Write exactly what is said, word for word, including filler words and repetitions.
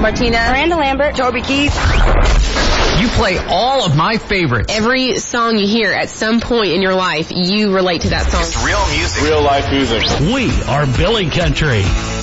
Martina, Miranda Lambert, Toby Keith. You play all of my favorites. Every song you hear at some point in your life, you relate to that song. It's real music. Real life music. We are Billy Country.